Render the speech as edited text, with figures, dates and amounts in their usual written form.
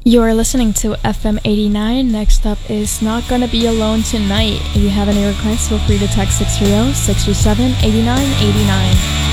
You're listening to FM 89. Next up is Not Gonna Be Alone Tonight. If you have any requests, feel free to text 630 637 8989.